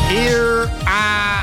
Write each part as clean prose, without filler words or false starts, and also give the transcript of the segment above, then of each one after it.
Here I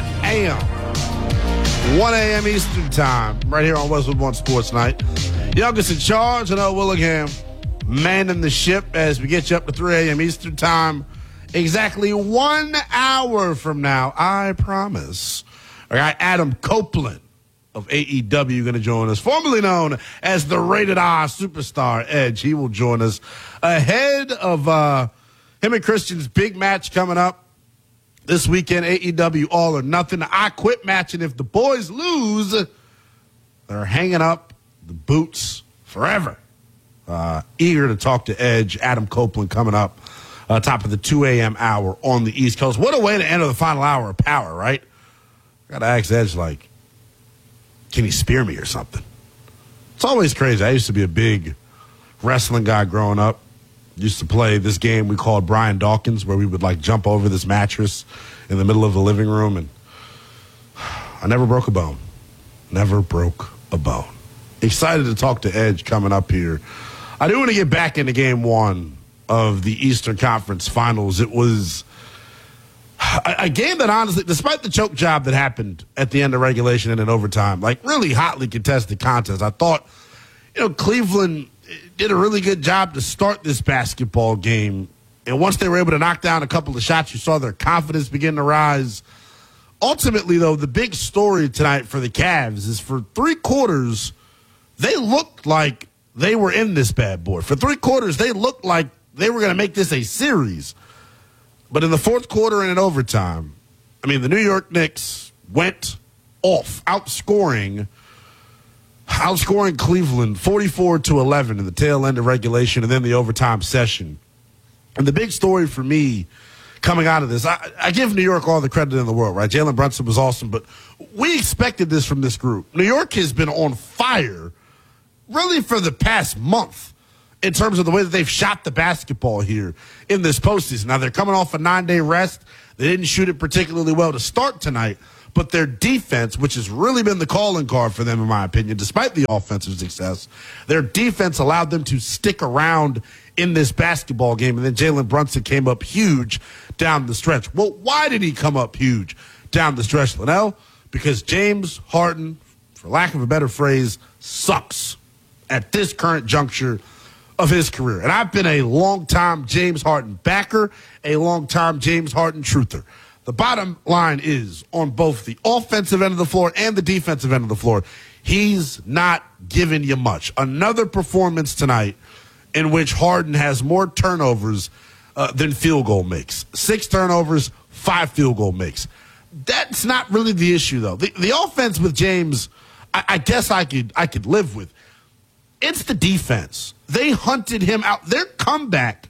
am. 1 a.m. Eastern Time, right here on Westwood One Sports Night. Youngest in charge, and Willingham, manning the ship as we get you up to 3 a.m. Eastern Time. Exactly 1 hour from now, I promise. I got Adam Copeland of AEW going to join us, formerly known as the Rated R Superstar Edge. He will join us ahead of him and Christian's big match coming up this weekend, AEW All or Nothing. I Quit match, and if the boys lose, they're hanging up the boots forever. Eager to talk to Edge. Adam Copeland coming up top of the 2 a.m. hour on the East Coast. What a way to enter the final hour of Power, right? Got to ask Edge, like, can he spear me or something? It's always crazy. I used to be a big wrestling guy growing up. Used to play this game we called Brian Dawkins, where we would, like, jump over this mattress in the middle of the living room, and I never broke a bone. Never broke a bone. Excited to talk to Edge coming up here. I do want to get back into game one of the Eastern Conference Finals. It was a game that, honestly, despite the choke job that happened at the end of regulation and in overtime, like, really hotly contested contest, I thought, Cleveland did a really good job to start this basketball game. And once they were able to knock down a couple of shots, you saw their confidence begin to rise. Ultimately, though, the big story tonight for the Cavs is for 3 quarters, they looked like they were in this bad boy. For 3 quarters, they looked like they were going to make this a series. But in the fourth quarter and in overtime, the New York Knicks went off, outscoring Cleveland 44-11 in the tail end of regulation and then the overtime session. And the big story for me coming out of this, I give New York all the credit in the world, right? Jalen Brunson was awesome, but we expected this from this group. New York has been on fire really for the past month in terms of the way that they've shot the basketball here in this postseason. Now, they're coming off a 9-day rest. They didn't shoot it particularly well to start tonight, but their defense, which has really been the calling card for them, in my opinion, despite the offensive success, their defense allowed them to stick around in this basketball game. And then Jalen Brunson came up huge down the stretch. Well, why did he come up huge down the stretch, Linnell? Because James Harden, for lack of a better phrase, sucks at this current juncture of his career. And I've been a long-time James Harden backer, a long-time James Harden truther. The bottom line is, on both the offensive end of the floor and the defensive end of the floor, he's not giving you much. Another performance tonight in which Harden has more turnovers than field goal makes. 6 turnovers, 5 field goal makes. That's not really the issue, though. The offense with James, I guess I could live with. It's the defense. They hunted him out. Their comeback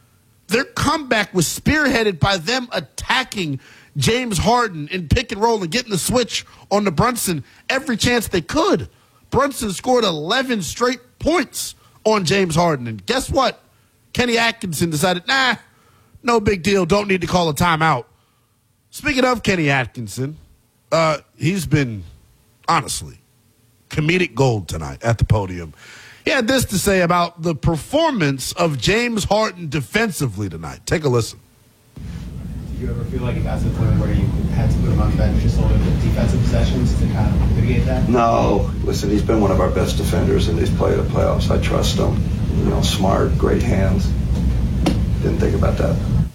was spearheaded by them attacking James Harden in pick and roll and getting the switch on to Brunson every chance they could. Brunson scored 11 straight points on James Harden. And guess what? Kenny Atkinson decided, no big deal. Don't need to call a timeout. Speaking of Kenny Atkinson, he's been, honestly, comedic gold tonight at the podium. He had this to say about the performance of James Harden defensively tonight. Take a listen. Did you ever feel like it got to the point where you had to put him on the bench just over the defensive possessions to kind of mitigate that? No. Listen, he's been one of our best defenders in these playoffs. I trust him. Smart, great hands. Didn't think about that.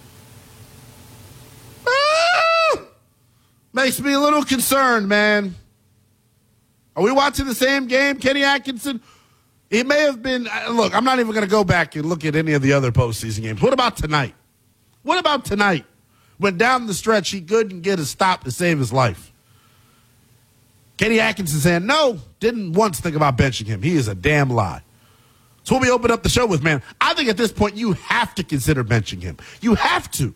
Makes me a little concerned, man. Are we watching the same game, Kenny Atkinson? He may have been. Look, I'm not even going to go back and look at any of the other postseason games. What about tonight? When down the stretch, he couldn't get a stop to save his life. Kenny Atkinson saying, no, didn't once think about benching him. He is a damn lie. That's what we opened up the show with, man. I think at this point, you have to consider benching him. You have to.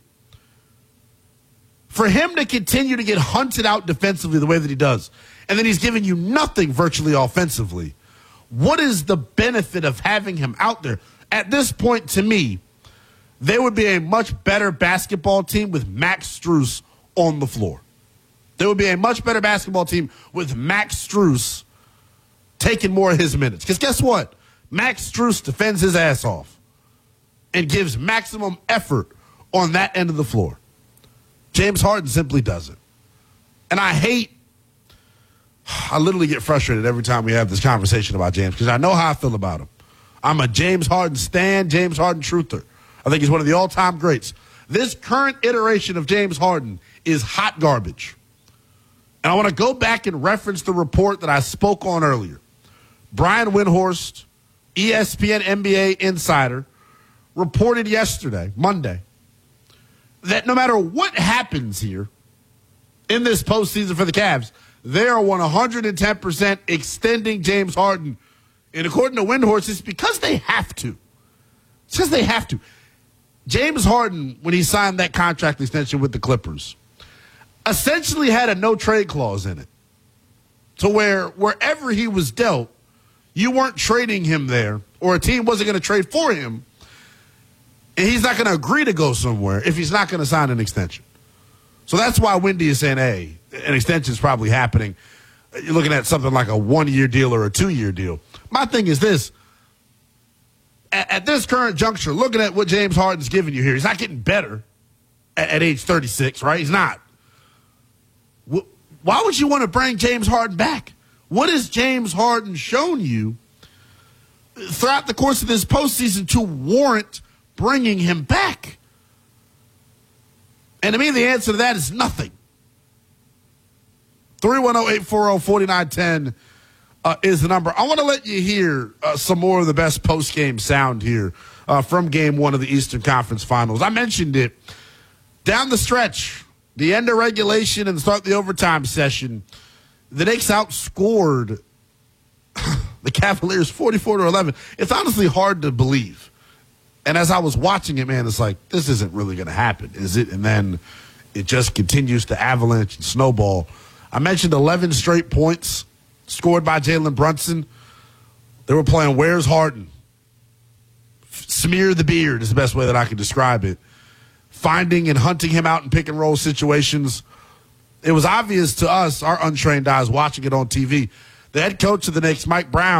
For him to continue to get hunted out defensively the way that he does, and then he's giving you nothing virtually offensively, what is the benefit of having him out there? At this point, to me, they would be a much better basketball team with Max Strus on the floor. There would be a much better basketball team with Max Strus taking more of his minutes. Because guess what? Max Strus defends his ass off and gives maximum effort on that end of the floor. James Harden simply doesn't. And I literally get frustrated every time we have this conversation about James because I know how I feel about him. I'm a James Harden stan, James Harden truther. I think he's one of the all-time greats. This current iteration of James Harden is hot garbage. And I want to go back and reference the report that I spoke on earlier. Brian Windhorst, ESPN NBA insider, reported yesterday, Monday, that no matter what happens here in this postseason for the Cavs, they are 110% extending James Harden. And according to Windhorst, it's because they have to. It's because they have to. James Harden, when he signed that contract extension with the Clippers, essentially had a no-trade clause in it. To where wherever he was dealt, you weren't trading him there, or a team wasn't going to trade for him, and he's not going to agree to go somewhere if he's not going to sign an extension. So that's why Wendy is saying, hey, an extension is probably happening. You're looking at something like a 1-year deal or a 2-year deal. My thing is this. At this current juncture, looking at what James Harden's giving you here, he's not getting better at age 36, right? He's not. Why would you want to bring James Harden back? What has James Harden shown you throughout the course of this postseason to warrant bringing him back? And to me, the answer to that is nothing. 310-840-4910 is the number. I want to let you hear some more of the best post-game sound here from Game 1 of the Eastern Conference Finals. I mentioned it. Down the stretch, the end of regulation and start the overtime session, the Knicks outscored the Cavaliers 44-11. It's honestly hard to believe. And as I was watching it, man, it's like, this isn't really going to happen, is it? And then it just continues to avalanche and snowball. I mentioned 11 straight points scored by Jalen Brunson. They were playing Where's Harden? Smear the beard is the best way that I can describe it. Finding and hunting him out in pick-and-roll situations. It was obvious to us, our untrained eyes watching it on TV. The head coach of the Knicks, Mike Brown,